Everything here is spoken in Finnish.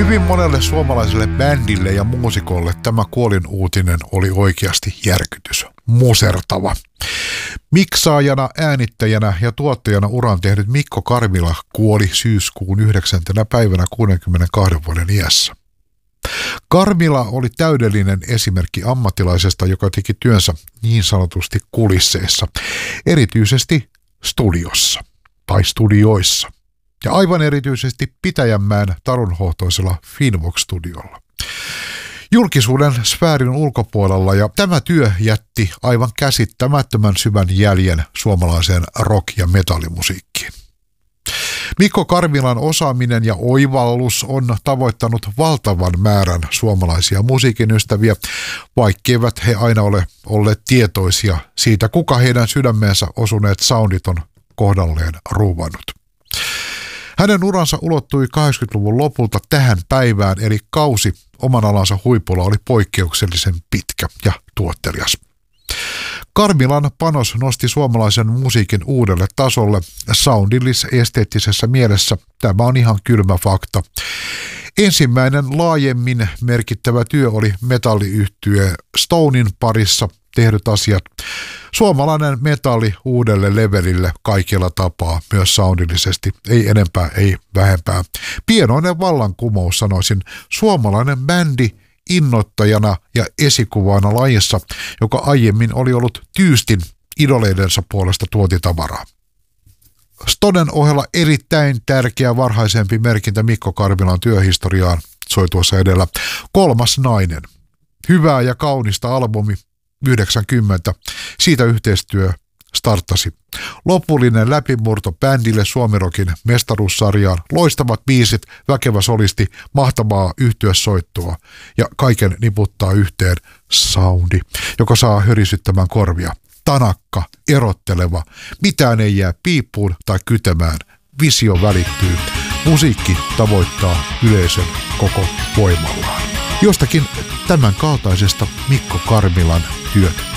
Hyvin monelle suomalaiselle bändille ja muusikolle tämä kuolinuutinen oli oikeasti järkytys. Musertava. Miksaajana, äänittäjänä ja tuottajana uran tehnyt Mikko Karmila kuoli syyskuun 9. päivänä 62 vuoden iässä. Karmila oli täydellinen esimerkki ammattilaisesta, joka teki työnsä niin sanotusti kulisseissa, erityisesti studiossa tai studioissa. Ja aivan erityisesti Pitäjänmäen tarunhohtoisella Finvox-studiolla. Julkisuuden sfäärin ulkopuolella, ja tämä työ jätti aivan käsittämättömän syvän jäljen suomalaiseen rock- ja metallimusiikkiin. Mikko Karmilan osaaminen ja oivallus on tavoittanut valtavan määrän suomalaisia musiikin ystäviä, vaikkeivät he aina ole olleet tietoisia siitä, kuka heidän sydämeensä osuneet soundit on kohdalleen ruuvannut. Hänen uransa ulottui 80-luvun lopulta tähän päivään, eli kausi oman alansa huipulla oli poikkeuksellisen pitkä ja tuottelias. Karmilan panos nosti suomalaisen musiikin uudelle tasolle soundillis-esteettisessä mielessä. Tämä on ihan kylmä fakta. Ensimmäinen laajemmin merkittävä työ oli metalliyhtye Stonein parissa tehdyt asiat. Suomalainen metalli uudelle levelille kaikilla tapaa, myös soundillisesti. Ei enempää, ei vähempää. Pienoinen vallankumous, sanoisin. Suomalainen bändi innoittajana ja esikuvana lajissa, joka aiemmin oli ollut tyystin idoleidensa puolesta tuotitavaraa. Stonen ohella erittäin tärkeä varhaisempi merkintä Mikko Karmilan työhistoriaan soi tuossa edellä. Kolmas nainen. Hyvää ja kaunista albumi 90. Siitä yhteistyö starttasi. Lopullinen läpimurto bändille Suomirokin mestaruussarjaan. Loistavat biisit, väkevä solisti, mahtavaa yhtyesoittoa ja kaiken niputtaa yhteen soundi, joka saa hörisyttämään korvia. Tanakka, erotteleva, mitään ei jää piippuun tai kytemään. Visio välittyy. Musiikki tavoittaa yleisön koko voimallaan. Jostakin tämän kaltaisesta Mikko Karmilan työt